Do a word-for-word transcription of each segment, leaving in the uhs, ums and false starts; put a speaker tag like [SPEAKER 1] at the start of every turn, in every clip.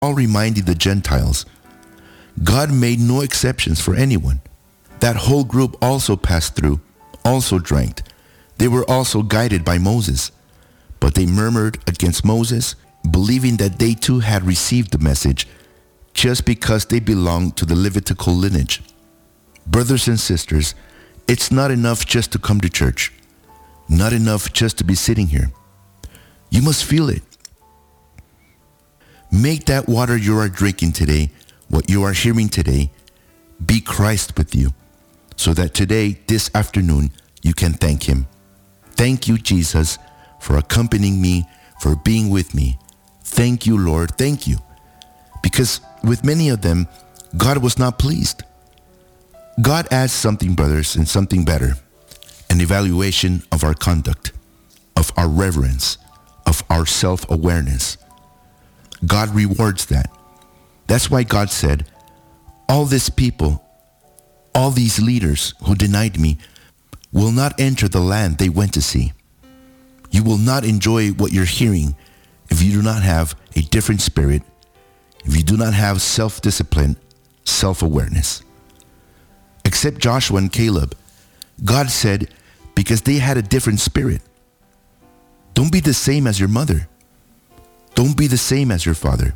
[SPEAKER 1] Paul reminded the Gentiles, God made no exceptions for anyone. That whole group also passed through, also drank. They were also guided by Moses. But they murmured against Moses, believing that they too had received the message, just because they belonged to the Levitical lineage. Brothers and sisters, it's not enough just to come to church. Not enough just to be sitting here. You must feel it. Make that water you are drinking today, what you are hearing today, be Christ with you, so that today, this afternoon, you can thank him. Thank you, Jesus, for accompanying me, for being with me. Thank you, Lord, thank you. Because with many of them, God was not pleased. God adds something, brothers, and something better. An evaluation of our conduct, of our reverence, of our self-awareness. God rewards that. That's why God said, all these people, all these leaders who denied me will not enter the land they went to see. You will not enjoy what you're hearing if you do not have a different spirit, if you do not have self-discipline, self-awareness. Except Joshua and Caleb, God said, because they had a different spirit. Don't be the same as your mother. Don't be the same as your father.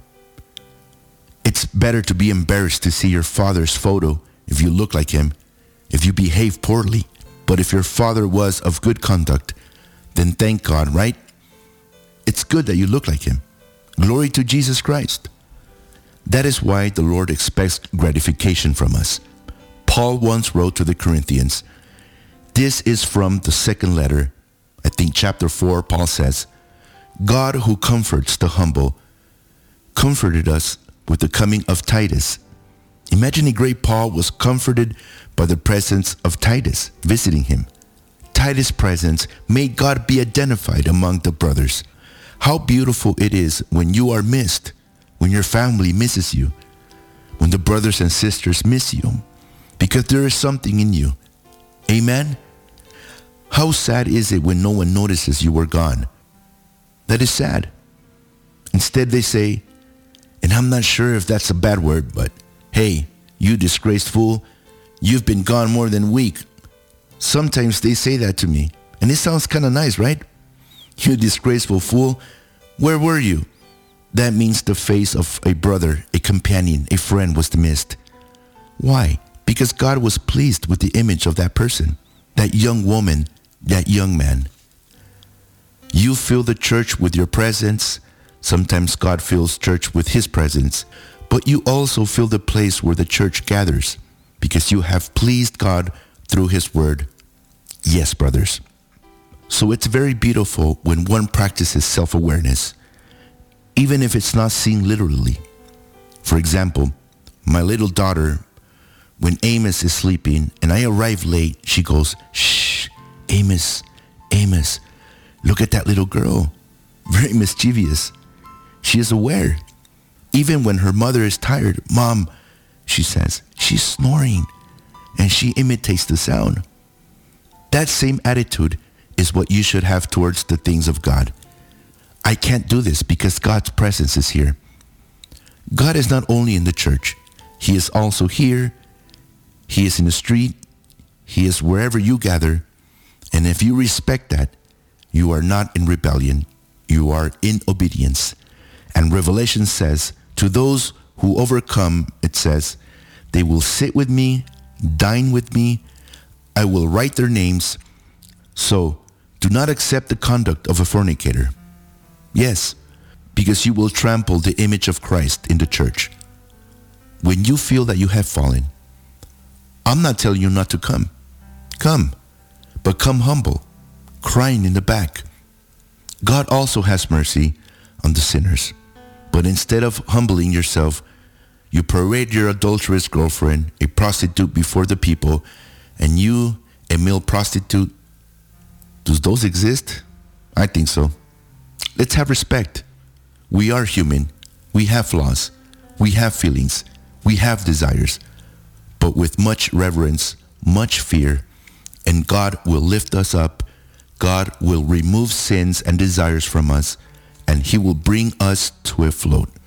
[SPEAKER 1] It's better to be embarrassed to see your father's photo if you look like him, if you behave poorly. But if your father was of good conduct, then thank God, right? It's good that you look like him. Glory to Jesus Christ. That is why the Lord expects gratification from us. Paul once wrote to the Corinthians, this is from the second letter, I think chapter four, Paul says, God who comforts the humble, comforted us with the coming of Titus. Imagine a great Paul was comforted by the presence of Titus visiting him. Titus' presence made God be identified among the brothers. How beautiful it is when you are missed, when your family misses you, when the brothers and sisters miss you, because there is something in you. Amen? How sad is it when no one notices you were gone? That is sad. Instead they say, and I'm not sure if that's a bad word, but hey, you disgraced fool, you've been gone more than a week. Sometimes they say that to me, and it sounds kind of nice, right? You disgraceful fool, where were you? That means the face of a brother, a companion, a friend was missed. Why? Because God was pleased with the image of that person, that young woman, that young man. You fill the church with your presence. Sometimes God fills church with his presence, but you also fill the place where the church gathers because you have pleased God through his word. Yes, brothers. So it's very beautiful when one practices self-awareness, even if it's not seen literally. For example, my little daughter, when Amos is sleeping and I arrive late, she goes, shh, Amos, Amos, look at that little girl. Very mischievous. She is aware. Even when her mother is tired, Mom, she says, she's snoring, and she imitates the sound. That same attitude is what you should have towards the things of God. I can't do this because God's presence is here. God is not only in the church. He is also here. He is in the street. He is wherever you gather. And if you respect that, you are not in rebellion. You are in obedience. And Revelation says, to those who overcome, it says, they will sit with me, dine with me. I will write their names. So do not accept the conduct of a fornicator. Yes, because you will trample the image of Christ in the church. When you feel that you have fallen, I'm not telling you not to come. Come, but come humble, crying in the back. God also has mercy on the sinners. But instead of humbling yourself, you parade your adulterous girlfriend, a prostitute, before the people, and you, a male prostitute. Do those exist? I think so. Let's have respect. We are human. We have flaws. We have feelings. We have desires. But with much reverence, much fear, and God will lift us up. God will remove sins and desires from us, and he will bring us to a float.